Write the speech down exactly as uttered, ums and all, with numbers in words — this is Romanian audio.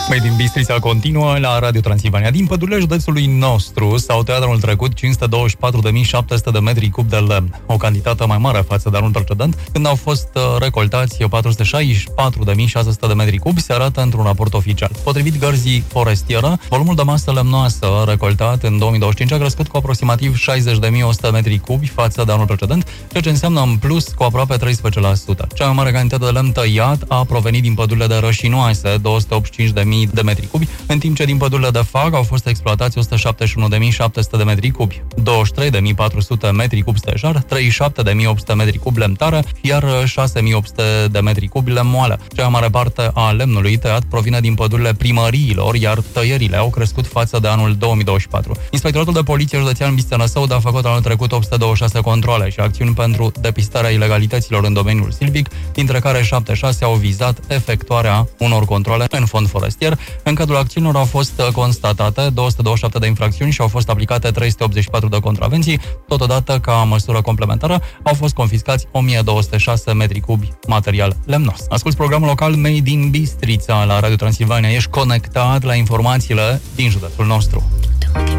Made in Bistrița continuă la Radio Transilvania. Din pădurile județului nostru s-au tăiat anul trecut cinci sute douăzeci și patru de mii șapte sute de metri cub de lemn, o cantitate mai mare față de anul precedent, când au fost recoltați patru sute șaizeci și patru de mii șase sute de metri cubi, se arată într-un raport oficial. Potrivit gărzii forestieră, volumul de masă lemnoasă recoltat în două mii douăzeci și cinci a crescut cu aproximativ șaizeci de mii o sută de metri cubi față de anul precedent, ceea ce înseamnă în plus cu aproape treisprezece la sută. Cea mai mare cantitate de lemn tăiat a provenit din pădurile de rășinoase, două sute optzeci și cinci de mii de metri cubi, în timp ce din pădurile de fag au fost exploatați o sută șaptezeci și unu de mii șapte sute de metri cubi, douăzeci și trei de mii patru sute metri cubi stejar, treizeci și șapte de mii opt sute metri cubi lemn tare, iar șase mii opt sute de metri cubi lemn moale. Cea mai mare parte a lemnului tăiat provine din pădurile primăriilor, iar tăierile au crescut față de anul două mii douăzeci și patru. Inspectoratul de Poliție Județean Bistrița-Năsăud a făcut anul trecut opt sute douăzeci și șase controale și acțiuni pentru depistarea ilegalităților în domeniul silvic, dintre care șaptezeci și șase au vizat efectuarea unor controle în fond forestier. În cadrul acțiunilor au fost constatate două sute douăzeci și șapte de infracțiuni și au fost aplicate trei sute optzeci și patru de contravenții. Totodată, ca măsură complementară, au fost confiscați o mie două sute șase metri cubi material lemnos. Asculți programul local Made in Bistrița la Radio Transilvania. Ești conectat la informațiile din județul nostru.